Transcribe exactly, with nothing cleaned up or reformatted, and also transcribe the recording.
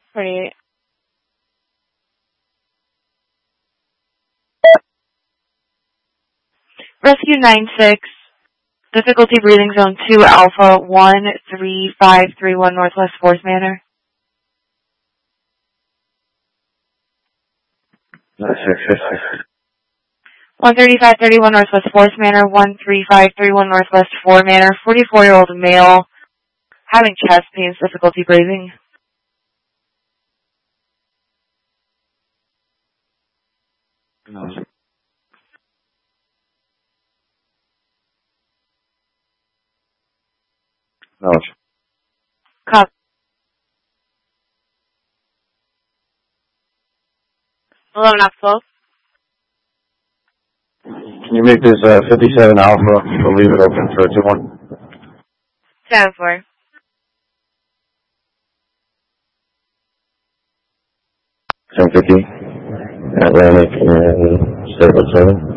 forty-eight. Rescue nine six, difficulty breathing zone two Alpha one three five three one Northwest fourth Manor. one thirty-five thirty-one Northwest fourth Manor, one three five three one Northwest four Manor, forty-four-year-old male, having chest pains, difficulty breathing. No. No. Cop. eleven off twelve. Can you make this uh, fifty-seven Alpha? We'll leave it open for two one. seven four. ten fifty. Atlantic and Stable seven.